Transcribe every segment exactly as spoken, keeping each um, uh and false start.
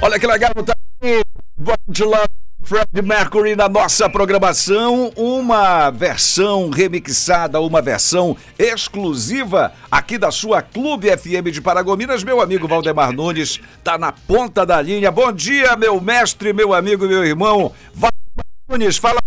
Olha que legal, tá aí. Freddie Mercury na nossa programação, uma versão remixada, uma versão exclusiva aqui da sua Clube F M de Paragominas. Meu amigo Valdemar Nunes tá na ponta da linha. Bom dia, meu mestre, meu amigo, meu irmão Valdemar Nunes, fala.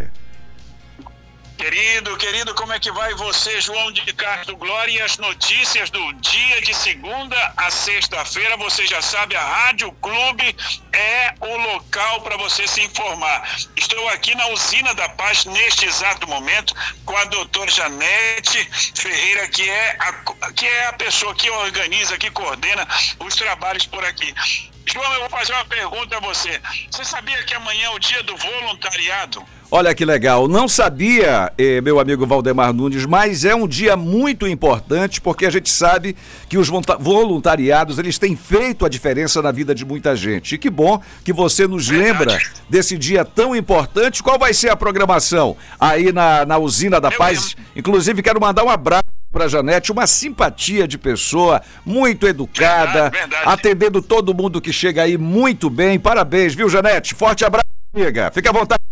Querido, querido, como é que vai você, João de Castro Glória? E as notícias do dia de segunda a sexta-feira, você já sabe, a Rádio Clube é o local para você se informar. Estou aqui na Usina da Paz, neste exato momento, com a doutora Janete Ferreira, que é, a, que é a pessoa que organiza, que coordena os trabalhos por aqui. João, eu vou fazer uma pergunta a você. Você sabia que amanhã é o dia do voluntariado? Olha que legal, não sabia, eh, meu amigo Valdemar Nunes, mas é um dia muito importante porque a gente sabe que os voluntariados, eles têm feito a diferença na vida de muita gente. E que bom que você nos lembra desse dia tão importante. Qual vai ser a programação aí na, na Usina da Paz? Inclusive, quero mandar um abraço para Janete, uma simpatia de pessoa, muito educada, verdade, verdade. Atendendo todo mundo que chega aí muito bem. Parabéns, viu, Janete? Forte abraço, amiga. Fica à vontade.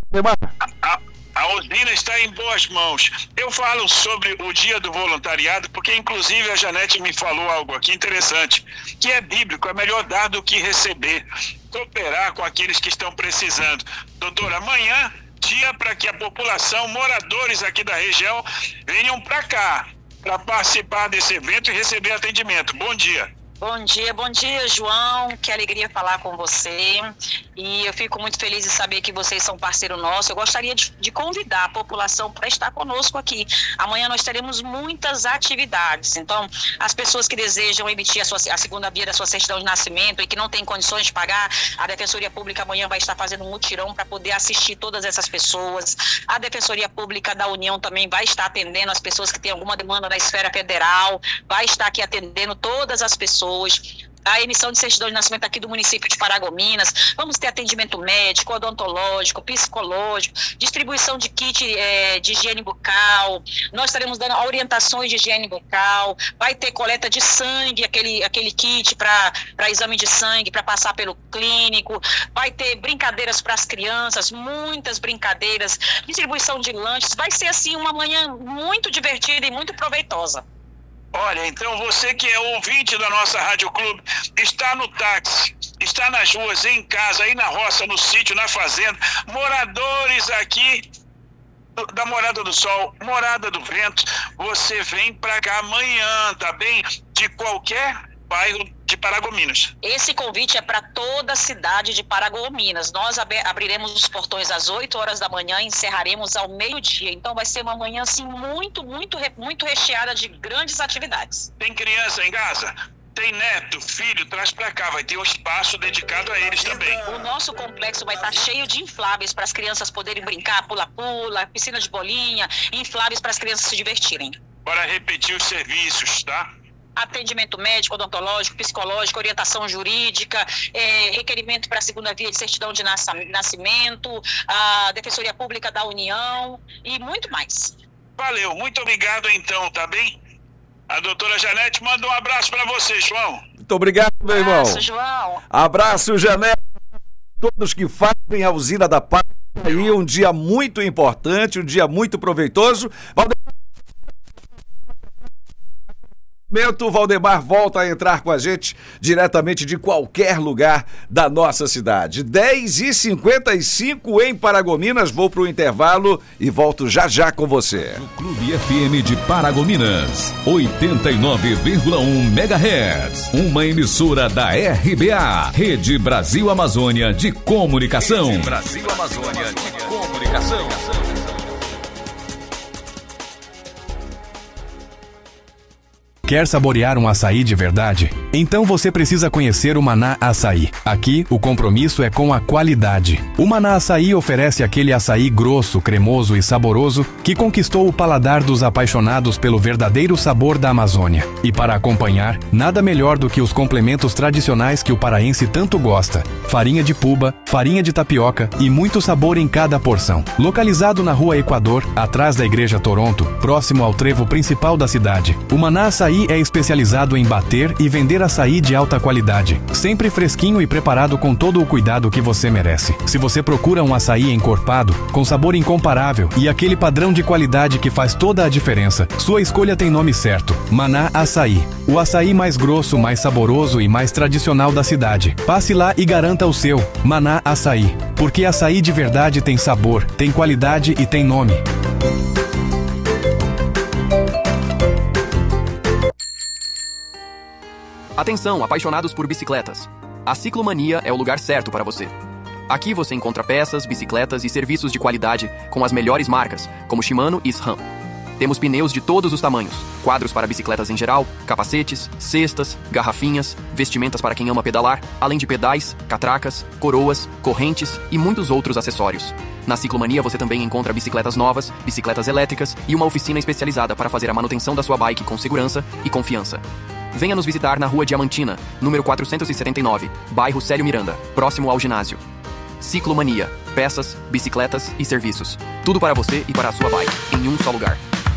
A, a usina está em boas mãos. Eu falo sobre o dia do voluntariado porque, inclusive, a Janete me falou algo aqui interessante, que é bíblico, é melhor dar do que receber, cooperar com aqueles que estão precisando. Doutora, amanhã, dia para que a população, moradores aqui da região, venham para cá, para participar desse evento e receber atendimento. Bom dia. Bom dia, bom dia, João, que alegria falar com você, e eu fico muito feliz de saber que vocês são parceiro nosso. Eu gostaria de, de convidar a população para estar conosco aqui. Amanhã nós teremos muitas atividades, então as pessoas que desejam emitir a, sua, a segunda via da sua certidão de nascimento e que não têm condições de pagar, a Defensoria Pública amanhã vai estar fazendo um mutirão para poder assistir todas essas pessoas. A Defensoria Pública da União também vai estar atendendo as pessoas que têm alguma demanda na esfera federal, vai estar aqui atendendo todas as pessoas. A emissão de certidão de nascimento aqui do município de Paragominas, vamos ter atendimento médico, odontológico, psicológico, distribuição de kit é, de higiene bucal, nós estaremos dando orientações de higiene bucal, vai ter coleta de sangue, aquele, aquele kit para exame de sangue, para passar pelo clínico, vai ter brincadeiras para as crianças, muitas brincadeiras, distribuição de lanches, vai ser assim uma manhã muito divertida e muito proveitosa. Olha, então você que é ouvinte da nossa Rádio Clube, está no táxi, está nas ruas, em casa, aí na roça, no sítio, na fazenda, moradores aqui da Morada do Sol, Morada do Vento, você vem pra cá amanhã, tá bem? De qualquer bairro de Paragominas. Esse convite é para toda a cidade de Paragominas. Nós ab abriremos os portões às oito horas da manhã e encerraremos ao meio-dia. Então vai ser uma manhã assim muito, muito, muito recheada de grandes atividades. Tem criança em casa? Tem neto, filho, traz pra cá, vai ter um espaço dedicado a eles também. O nosso complexo vai estar cheio de infláveis para as crianças poderem brincar, pula-pula, piscina de bolinha, infláveis para as crianças se divertirem. Bora repetir os serviços, tá? Atendimento médico, odontológico, psicológico, orientação jurídica, é, requerimento para a segunda via de certidão de nascimento, a Defensoria Pública da União e muito mais. Valeu, muito obrigado então, tá bem? A doutora Janete manda um abraço para você, João. Muito obrigado, meu irmão. Abraço, João. Abraço, Janete. Todos que fazem a Usina da Paz. Aí um dia muito importante, um dia muito proveitoso. O Valdemar volta a entrar com a gente diretamente de qualquer lugar da nossa cidade. dez e cinquenta e cinco em Paragominas, vou para o intervalo e volto já já com você. O Clube F M de Paragominas, oitenta e nove vírgula um megahertz, uma emissora da R B A, Rede Brasil Amazônia de Comunicação. Rede Brasil Amazônia de Comunicação. Quer saborear um açaí de verdade? Então você precisa conhecer o Maná Açaí. Aqui, o compromisso é com a qualidade. O Maná Açaí oferece aquele açaí grosso, cremoso e saboroso que conquistou o paladar dos apaixonados pelo verdadeiro sabor da Amazônia. E para acompanhar, nada melhor do que os complementos tradicionais que o paraense tanto gosta. Farinha de puba, farinha de tapioca e muito sabor em cada porção. Localizado na Rua Equador, atrás da Igreja Toronto, próximo ao trevo principal da cidade, o Maná Açaí Açaí é especializado em bater e vender açaí de alta qualidade, sempre fresquinho e preparado com todo o cuidado que você merece. Se você procura um açaí encorpado, com sabor incomparável e aquele padrão de qualidade que faz toda a diferença, sua escolha tem nome certo: Maná Açaí. O açaí mais grosso, mais saboroso e mais tradicional da cidade. Passe lá e garanta o seu. Maná Açaí. Porque açaí de verdade tem sabor, tem qualidade e tem nome. Atenção, apaixonados por bicicletas. A Ciclomania é o lugar certo para você. Aqui você encontra peças, bicicletas e serviços de qualidade com as melhores marcas, como Shimano e S R A M. Temos pneus de todos os tamanhos, quadros para bicicletas em geral, capacetes, cestas, garrafinhas, vestimentas para quem ama pedalar, além de pedais, catracas, coroas, correntes e muitos outros acessórios. Na Ciclomania você também encontra bicicletas novas, bicicletas elétricas e uma oficina especializada para fazer a manutenção da sua bike com segurança e confiança. Venha nos visitar na Rua Diamantina, número quatrocentos e setenta e nove, bairro Célio Miranda, próximo ao ginásio. Ciclomania, peças, bicicletas e serviços. Tudo para você e para a sua bike, em um só lugar.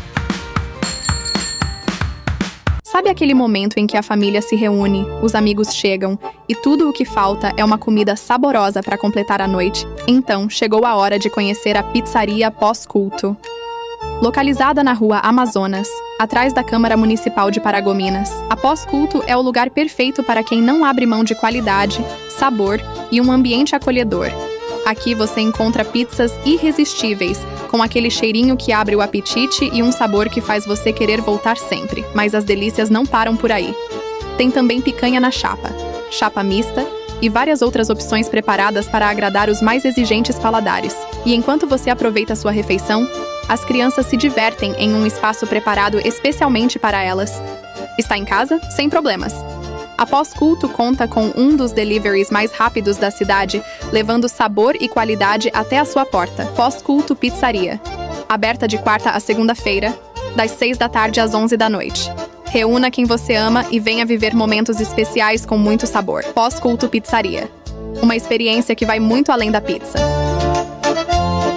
Sabe aquele momento em que a família se reúne, os amigos chegam e tudo o que falta é uma comida saborosa para completar a noite? Então, chegou a hora de conhecer a Pizzaria Pós-Culto. Localizada na Rua Amazonas, atrás da Câmara Municipal de Paragominas, a Pós-Culto é o lugar perfeito para quem não abre mão de qualidade, sabor e um ambiente acolhedor. Aqui você encontra pizzas irresistíveis, com aquele cheirinho que abre o apetite e um sabor que faz você querer voltar sempre. Mas as delícias não param por aí. Tem também picanha na chapa, chapa mista e várias outras opções preparadas para agradar os mais exigentes paladares. E enquanto você aproveita sua refeição, as crianças se divertem em um espaço preparado especialmente para elas. Está em casa? Sem problemas. A Pós-Culto conta com um dos deliveries mais rápidos da cidade, levando sabor e qualidade até a sua porta. Pós-Culto Pizzaria. Aberta de quarta a segunda-feira, das seis da tarde às onze da noite. Reúna quem você ama e venha viver momentos especiais com muito sabor. Pós-Culto Pizzaria. Uma experiência que vai muito além da pizza.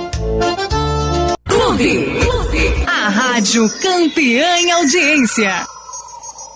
Clube. Clube. A rádio campeã em audiência.